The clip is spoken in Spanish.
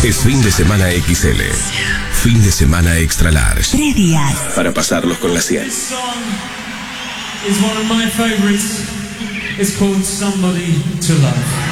Es fin de semana XL. Fin de semana extra large. 3 días. Para pasarlos con la 100. This song is one of my favorites. It's called Somebody to Love.